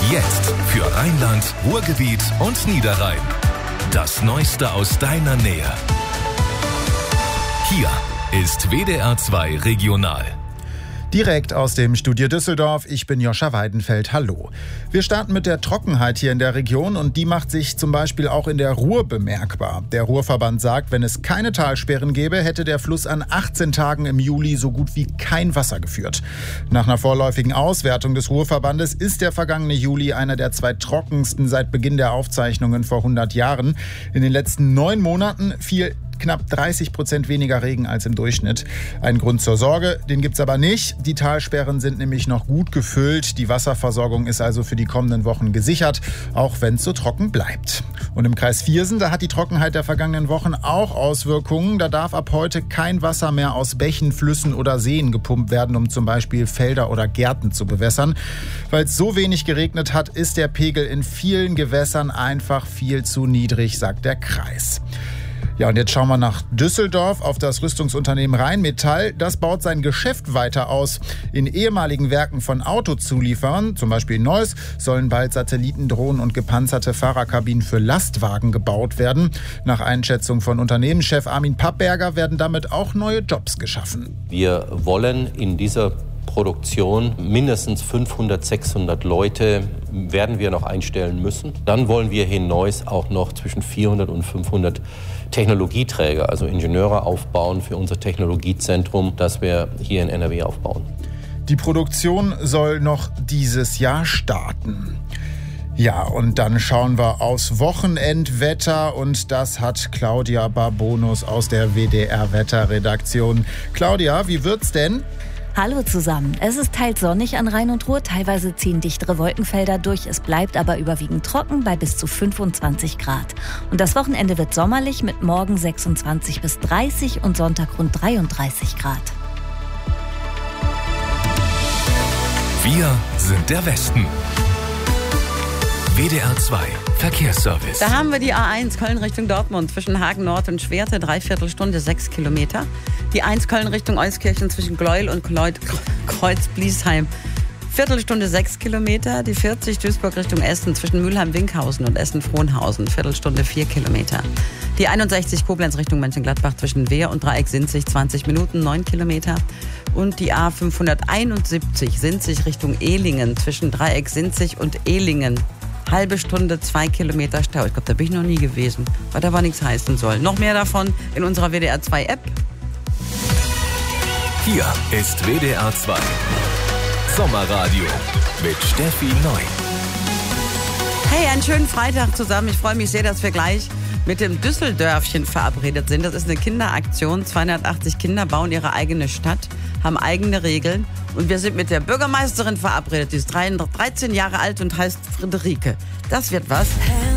Jetzt für Rheinland, Ruhrgebiet und Niederrhein. Das Neueste aus deiner Nähe. Hier ist WDR 2 Regional. Direkt aus dem Studio Düsseldorf, ich bin Joscha Weidenfeld, hallo. Wir starten mit der Trockenheit hier in der Region und die macht sich zum Beispiel auch in der Ruhr bemerkbar. Der Ruhrverband sagt, wenn es keine Talsperren gäbe, hätte der Fluss an 18 Tagen im Juli so gut wie kein Wasser geführt. Nach einer vorläufigen Auswertung des Ruhrverbandes ist der vergangene Juli einer der 2 trockensten seit Beginn der Aufzeichnungen vor 100 Jahren. In den letzten 9 Monaten fiel knapp 30% weniger Regen als im Durchschnitt. Ein Grund zur Sorge, den gibt's aber nicht. Die Talsperren sind nämlich noch gut gefüllt. Die Wasserversorgung ist also für die kommenden Wochen gesichert, auch wenn es so trocken bleibt. Und im Kreis Viersen, da hat die Trockenheit der vergangenen Wochen auch Auswirkungen. Da darf ab heute kein Wasser mehr aus Bächen, Flüssen oder Seen gepumpt werden, um zum Beispiel Felder oder Gärten zu bewässern. Weil es so wenig geregnet hat, ist der Pegel in vielen Gewässern einfach viel zu niedrig, sagt der Kreis. Ja, und jetzt schauen wir nach Düsseldorf auf das Rüstungsunternehmen Rheinmetall. Das baut sein Geschäft weiter aus. In ehemaligen Werken von Autozulieferern, zum Beispiel in Neuss, sollen bald Satelliten, Drohnen und gepanzerte Fahrerkabinen für Lastwagen gebaut werden. Nach Einschätzung von Unternehmenschef Armin Pappberger werden damit auch neue Jobs geschaffen. Wir wollen in dieser Produktion mindestens 500, 600 Leute werden wir noch einstellen müssen. Dann wollen wir hier in Neuss auch noch zwischen 400 und 500 Technologieträger, also Ingenieure aufbauen für unser Technologiezentrum, das wir hier in NRW aufbauen. Die Produktion soll noch dieses Jahr starten. Ja, und dann schauen wir aufs Wochenendwetter und das hat Claudia Barbonus aus der WDR-Wetterredaktion. Claudia, wie wird's denn? Hallo zusammen. Es ist teils sonnig an Rhein und Ruhr, teilweise ziehen dichtere Wolkenfelder durch. Es bleibt aber überwiegend trocken bei bis zu 25 Grad. Und das Wochenende wird sommerlich mit morgen 26 bis 30 und Sonntag rund 33 Grad. Wir sind der Westen. WDR 2 Verkehrsservice. Da haben wir die A1 Köln Richtung Dortmund zwischen Hagen Nord und Schwerte, 3/4 Stunde, 6 Kilometer. Die 1 Köln Richtung Euskirchen zwischen Gleuel und Kreuz-Bliesheim, Viertelstunde 6 Kilometer. Die 40 Duisburg Richtung Essen zwischen Mülheim-Winkhausen und Essen-Frohnhausen, Viertelstunde 4 Kilometer. Die 61 Koblenz Richtung Mönchengladbach zwischen Wehr und Dreieck-Sinzig, 20 Minuten, 9 Kilometer. Und die A571 Sinzig Richtung Ehlingen zwischen Dreieck-Sinzig und Ehlingen. Halbe Stunde, 2 Kilometer Stau. Ich glaube, da bin ich noch nie gewesen, was aber nichts heißen soll. Noch mehr davon in unserer WDR 2 App. Hier ist WDR 2 Sommerradio mit Steffi Neu. Hey, einen schönen Freitag zusammen. Ich freue mich sehr, dass wir gleich mit dem Düsseldörfchen verabredet sind. Das ist eine Kinderaktion. 280 Kinder bauen ihre eigene Stadt, haben eigene Regeln. Und wir sind mit der Bürgermeisterin verabredet. Die ist 13 Jahre alt und heißt Friederike. Das wird was.